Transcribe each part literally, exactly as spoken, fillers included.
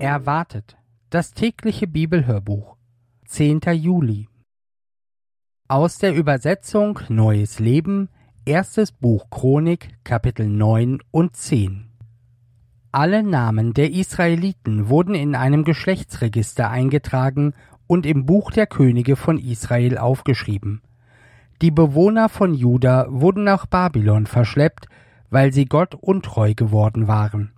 Erwartet. Das tägliche Bibelhörbuch. zehnter Juli. Aus der Übersetzung Neues Leben, erstes Buch Chronik, Kapitel neun und zehn. Alle Namen der Israeliten wurden in einem Geschlechtsregister eingetragen und im Buch der Könige von Israel aufgeschrieben. Die Bewohner von Juda wurden nach Babylon verschleppt, weil sie Gott untreu geworden waren.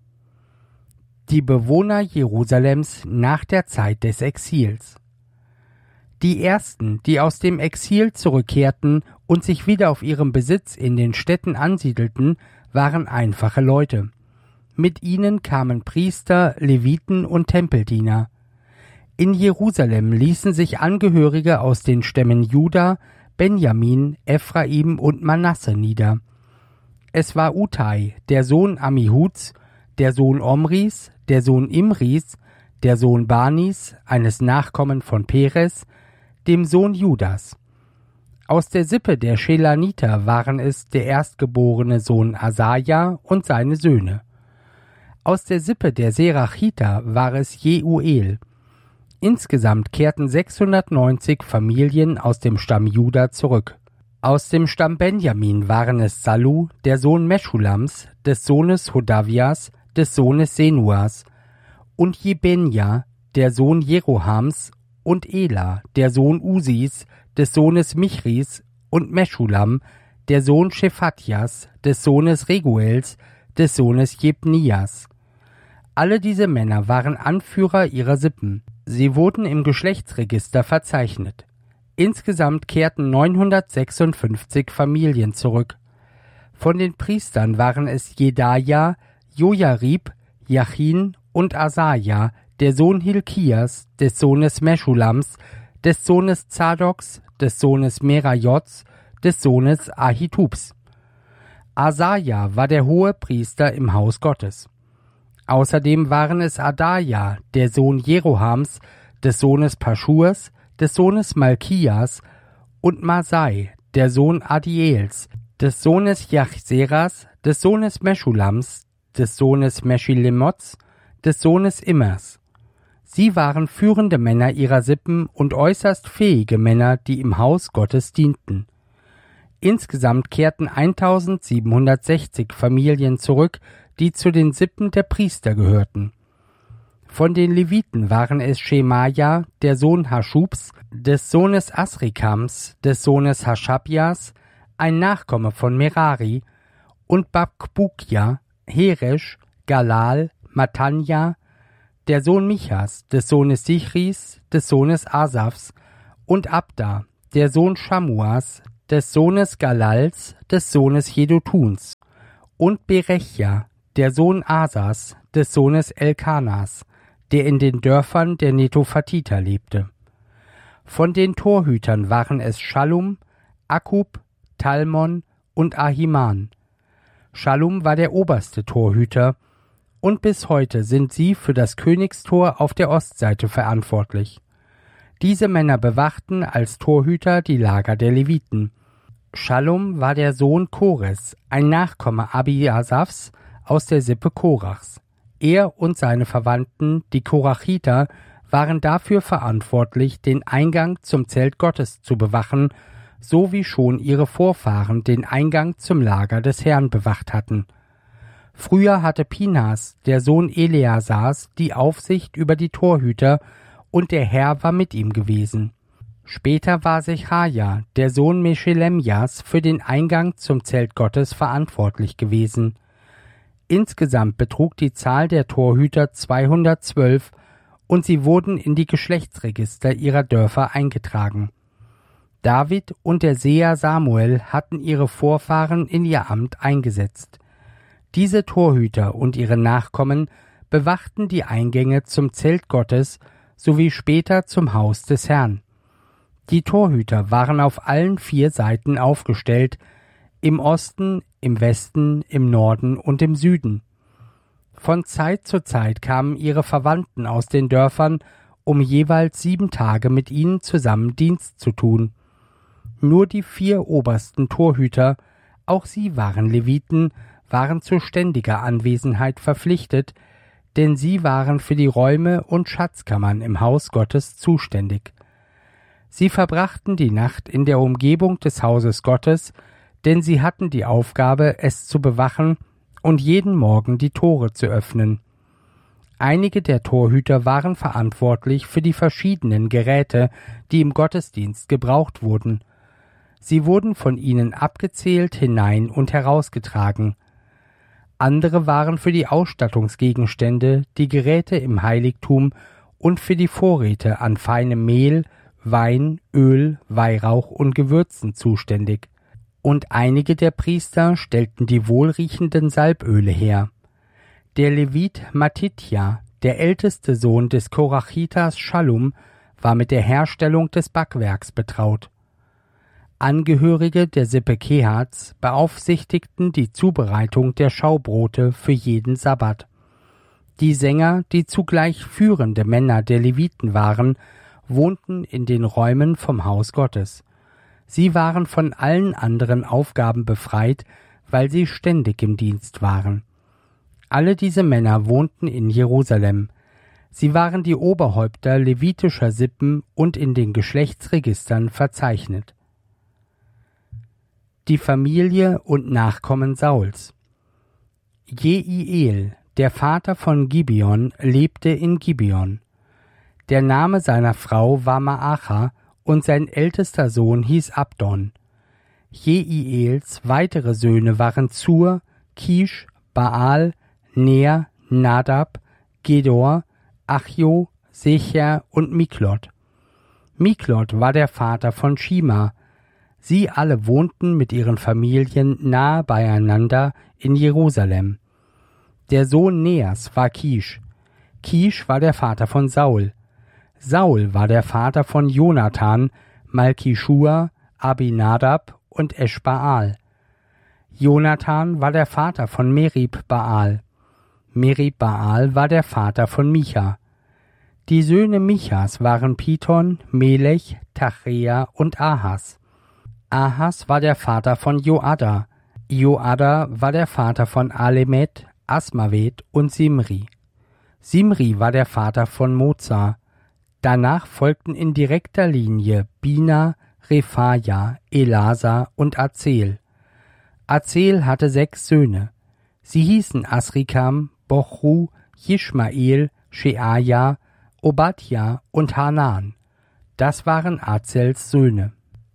Die Bewohner Jerusalems nach der Zeit des Exils. Die ersten, die aus dem Exil zurückkehrten und sich wieder auf ihrem Besitz in den Städten ansiedelten, waren einfache Leute. Mit ihnen kamen Priester, Leviten und Tempeldiener. In Jerusalem ließen sich Angehörige aus den Stämmen Juda, Benjamin, Ephraim und Manasse nieder. Es war Utai, der Sohn Amihuds, der Sohn Omris, der Sohn Imris, der Sohn Banis, eines Nachkommen von Peres, dem Sohn Judas. Aus der Sippe der Schelaniter waren es der erstgeborene Sohn Asaja und seine Söhne. Aus der Sippe der Serachiter war es Jeuel. Insgesamt kehrten sechshundertneunzig Familien aus dem Stamm Juda zurück. Aus dem Stamm Benjamin waren es Sallu, der Sohn Meschulams, des Sohnes Hodavias, des Sohnes Senuas, und Jebenja, der Sohn Jerohams, und Ela, der Sohn Usis, des Sohnes Michris, und Meschulam, der Sohn Shephatjas, des Sohnes Reguels, des Sohnes Jebnias. Alle diese Männer waren Anführer ihrer Sippen. Sie wurden im Geschlechtsregister verzeichnet. Insgesamt kehrten neunhundertsechsundfünfzig Familien zurück. Von den Priestern waren es Jedaja, Jojarib, Jachin und Asaja, der Sohn Hilkias, des Sohnes Meschulams, des Sohnes Zadoks, des Sohnes Merajots, des Sohnes Ahitubs. Asaja war der hohe Priester im Haus Gottes. Außerdem waren es Adaja, der Sohn Jerohams, des Sohnes Paschurs, des Sohnes Malkias, und Masai, der Sohn Adiels, des Sohnes Jachseras, des Sohnes Meschulams, des Sohnes Meschilemots, des Sohnes Immers. Sie waren führende Männer ihrer Sippen und äußerst fähige Männer, die im Haus Gottes dienten. Insgesamt kehrten eintausendsiebenhundertsechzig Familien zurück, die zu den Sippen der Priester gehörten. Von den Leviten waren es Schemaja, der Sohn Haschubs, des Sohnes Asrikams, des Sohnes Haschabjas, ein Nachkomme von Merari, und Bakbukja, Heresch, Galal, Matanja, der Sohn Michas, des Sohnes Sichris, des Sohnes Asafs, und Abda, der Sohn Schamuas, des Sohnes Galals, des Sohnes Jedutuns, und Berechja, der Sohn Asas, des Sohnes Elkanas, der in den Dörfern der Netophatiter lebte. Von den Torhütern waren es Schallum, Akkub, Talmon und Ahiman. Schallum war der oberste Torhüter, und bis heute sind sie für das Königstor auf der Ostseite verantwortlich. Diese Männer bewachten als Torhüter die Lager der Leviten. Schallum war der Sohn Kores, ein Nachkomme Abiasafs aus der Sippe Korachs. Er und seine Verwandten, die Korachiter, waren dafür verantwortlich, den Eingang zum Zelt Gottes zu bewachen, so wie schon ihre Vorfahren den Eingang zum Lager des Herrn bewacht hatten. Früher hatte Pinhas, der Sohn Eleasars, die Aufsicht über die Torhüter, und der Herr war mit ihm gewesen. Später war Sechaja, der Sohn Meschelemjas, für den Eingang zum Zelt Gottes verantwortlich gewesen. Insgesamt betrug die Zahl der Torhüter zweihundertzwölf, und sie wurden in die Geschlechtsregister ihrer Dörfer eingetragen. David und der Seher Samuel hatten ihre Vorfahren in ihr Amt eingesetzt. Diese Torhüter und ihre Nachkommen bewachten die Eingänge zum Zelt Gottes sowie später zum Haus des Herrn. Die Torhüter waren auf allen vier Seiten aufgestellt, im Osten, im Westen, im Norden und im Süden. Von Zeit zu Zeit kamen ihre Verwandten aus den Dörfern, um jeweils sieben Tage mit ihnen zusammen Dienst zu tun. Nur die vier obersten Torhüter, auch sie waren Leviten, waren zu ständiger Anwesenheit verpflichtet, denn sie waren für die Räume und Schatzkammern im Haus Gottes zuständig. Sie verbrachten die Nacht in der Umgebung des Hauses Gottes, denn sie hatten die Aufgabe, es zu bewachen und jeden Morgen die Tore zu öffnen. Einige der Torhüter waren verantwortlich für die verschiedenen Geräte, die im Gottesdienst gebraucht wurden. Sie wurden von ihnen abgezählt, hinein und herausgetragen. Andere waren für die Ausstattungsgegenstände, die Geräte im Heiligtum und für die Vorräte an feinem Mehl, Wein, Öl, Weihrauch und Gewürzen zuständig. Und einige der Priester stellten die wohlriechenden Salböle her. Der Levit Mattitja, der älteste Sohn des Korachitas Schallum, war mit der Herstellung des Backwerks betraut. Angehörige der Sippe Kehats beaufsichtigten die Zubereitung der Schaubrote für jeden Sabbat. Die Sänger, die zugleich führende Männer der Leviten waren, wohnten in den Räumen vom Haus Gottes. Sie waren von allen anderen Aufgaben befreit, weil sie ständig im Dienst waren. Alle diese Männer wohnten in Jerusalem. Sie waren die Oberhäupter levitischer Sippen und in den Geschlechtsregistern verzeichnet. Die Familie und Nachkommen Sauls. Jeiel, der Vater von Gibeon, lebte in Gibeon. Der Name seiner Frau war Maacha und sein ältester Sohn hieß Abdon. Jeiels weitere Söhne waren Zur, Kisch, Baal, Ner, Nadab, Gedor, Achjo, Secher und Miklot. Miklot war der Vater von Schima. Sie alle wohnten mit ihren Familien nahe beieinander in Jerusalem. Der Sohn Neas war Kisch. Kisch war der Vater von Saul. Saul war der Vater von Jonathan, Malkischua, Abinadab und Eschbaal. Jonathan war der Vater von Merib-Baal. Merib-Baal war der Vater von Micha. Die Söhne Michas waren Piton, Melech, Tachrea und Ahas. Ahas war der Vater von Joada. Joada war der Vater von Alemet, Asmavet und Simri. Simri war der Vater von Moza. Danach folgten in direkter Linie Bina, Rephaja, Elasa und Azel. Azel hatte sechs Söhne. Sie hießen Asrikam, Bochru, Jischmael, Sheaja, Obadja und Hanan. Das waren Azels Söhne.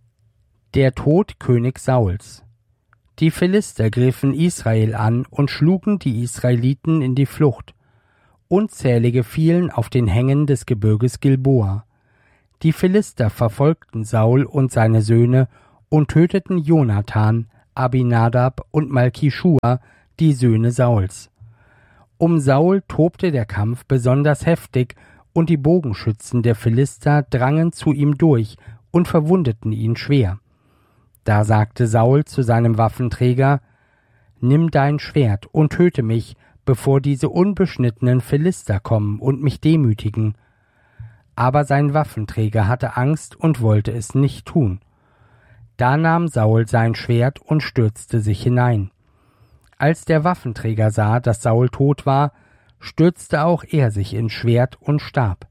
Der Tod König Sauls. Die Philister griffen Israel an und schlugen die Israeliten in die Flucht. Unzählige fielen auf den Hängen des Gebirges Gilboa. Die Philister verfolgten Saul und seine Söhne und töteten Jonathan, Abinadab und Malkischua, die Söhne Sauls. Um Saul tobte der Kampf besonders heftig, und die Bogenschützen der Philister drangen zu ihm durch und verwundeten ihn schwer. Da sagte Saul zu seinem Waffenträger: »Nimm dein Schwert und töte mich, bevor diese unbeschnittenen Philister kommen und mich demütigen.« Aber sein Waffenträger hatte Angst und wollte es nicht tun. Da nahm Saul sein Schwert und stürzte sich hinein. Als der Waffenträger sah, dass Saul tot war, stürzte auch er sich ins Schwert und starb.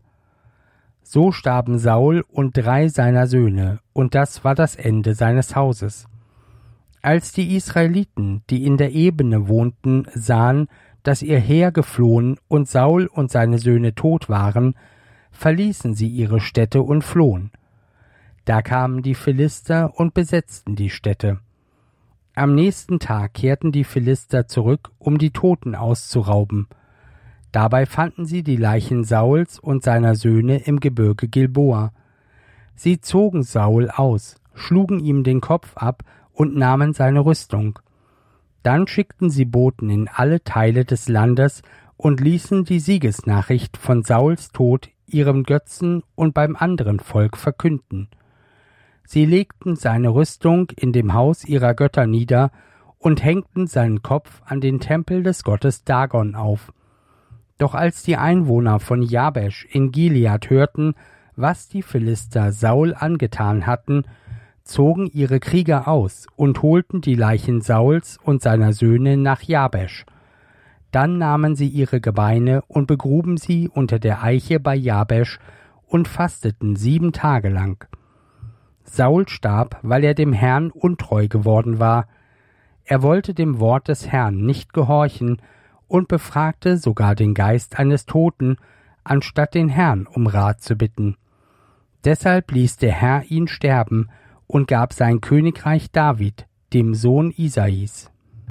So starben Saul und drei seiner Söhne, und das war das Ende seines Hauses. Als die Israeliten, die in der Ebene wohnten, sahen, dass ihr Heer geflohen und Saul und seine Söhne tot waren, verließen sie ihre Städte und flohen. Da kamen die Philister und besetzten die Städte. Am nächsten Tag kehrten die Philister zurück, um die Toten auszurauben. Dabei fanden sie die Leichen Sauls und seiner Söhne im Gebirge Gilboa. Sie zogen Saul aus, schlugen ihm den Kopf ab und nahmen seine Rüstung. Dann schickten sie Boten in alle Teile des Landes und ließen die Siegesnachricht von Sauls Tod ihrem Götzen und beim anderen Volk verkünden. Sie legten seine Rüstung in dem Haus ihrer Götter nieder und hängten seinen Kopf an den Tempel des Gottes Dagon auf. Doch als die Einwohner von Jabesch in Gilead hörten, was die Philister Saul angetan hatten, zogen ihre Krieger aus und holten die Leichen Sauls und seiner Söhne nach Jabesch. Dann nahmen sie ihre Gebeine und begruben sie unter der Eiche bei Jabesch und fasteten sieben Tage lang. Saul starb, weil er dem Herrn untreu geworden war. Er wollte dem Wort des Herrn nicht gehorchen und befragte sogar den Geist eines Toten, anstatt den Herrn um Rat zu bitten. Deshalb ließ der Herr ihn sterben und gab sein Königreich David, dem Sohn Isais.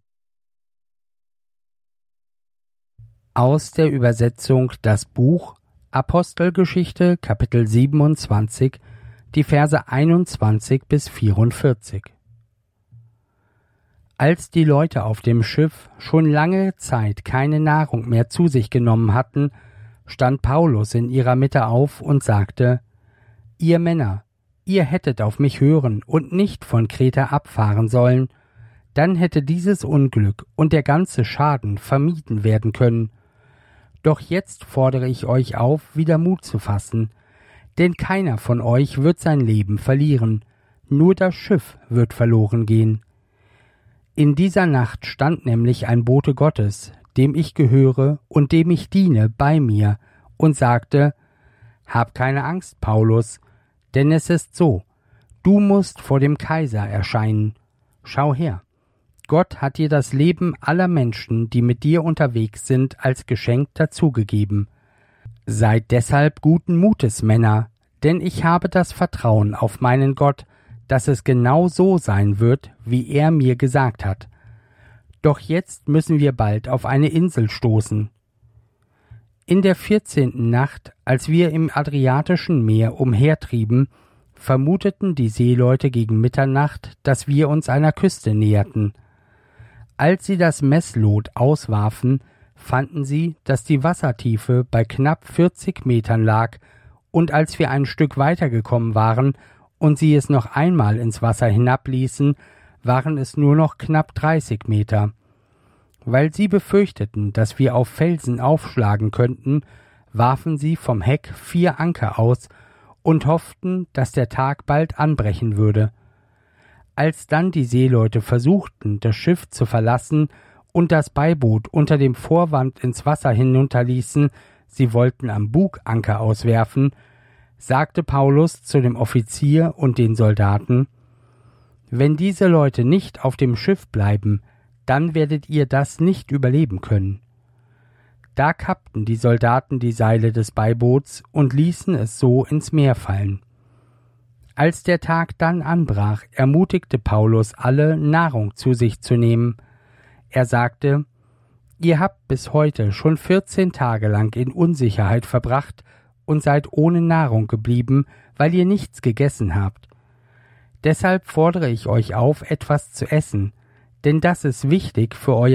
Aus der Übersetzung Das Buch Apostelgeschichte Kapitel siebenundzwanzig, die Verse einundzwanzig bis vierundvierzig. Als die Leute auf dem Schiff schon lange Zeit keine Nahrung mehr zu sich genommen hatten, stand Paulus in ihrer Mitte auf und sagte: Ihr Männer, ihr hättet auf mich hören und nicht von Kreta abfahren sollen, dann hätte dieses Unglück und der ganze Schaden vermieden werden können. Doch jetzt fordere ich euch auf, wieder Mut zu fassen, denn keiner von euch wird sein Leben verlieren, nur das Schiff wird verloren gehen. In dieser Nacht stand nämlich ein Bote Gottes, dem ich gehöre und dem ich diene, bei mir und sagte: Hab keine Angst, Paulus, denn es ist so, du musst vor dem Kaiser erscheinen. Schau her, Gott hat dir das Leben aller Menschen, die mit dir unterwegs sind, als Geschenk dazugegeben. Seid deshalb guten Mutes, Männer, denn ich habe das Vertrauen auf meinen Gott, dass es genau so sein wird, wie er mir gesagt hat. Doch jetzt müssen wir bald auf eine Insel stoßen. In der vierzehnten Nacht, als wir im Adriatischen Meer umhertrieben, vermuteten die Seeleute gegen Mitternacht, dass wir uns einer Küste näherten. Als sie das Messlot auswarfen, fanden sie, dass die Wassertiefe bei knapp vierzig Metern lag, und als wir ein Stück weitergekommen waren und sie es noch einmal ins Wasser hinabließen, waren es nur noch knapp dreißig Meter. Weil sie befürchteten, dass wir auf Felsen aufschlagen könnten, warfen sie vom Heck vier Anker aus und hofften, dass der Tag bald anbrechen würde. Als dann die Seeleute versuchten, das Schiff zu verlassen und das Beiboot unter dem Vorwand ins Wasser hinunterließen, sie wollten am Bug Anker auswerfen, sagte Paulus zu dem Offizier und den Soldaten: Wenn diese Leute nicht auf dem Schiff bleiben, dann werdet ihr das nicht überleben können. Da kappten die Soldaten die Seile des Beiboots und ließen es so ins Meer fallen. Als der Tag dann anbrach, ermutigte Paulus alle, Nahrung zu sich zu nehmen. Er sagte: Ihr habt bis heute schon vierzehn Tage lang in Unsicherheit verbracht und seid ohne Nahrung geblieben, weil ihr nichts gegessen habt. Deshalb fordere ich euch auf, etwas zu essen, denn das ist wichtig für euer